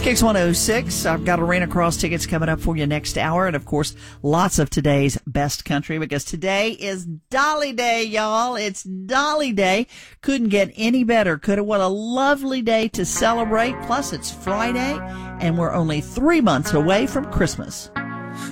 Kicks 106. I've got Arena Cross tickets coming up for you next hour. And, of course, lots of today's best country because today is Dolly Day, y'all. It's Dolly Day. Couldn't get any better. Could have. What a lovely day to celebrate. Plus, it's Friday, and we're only 3 months away from Christmas.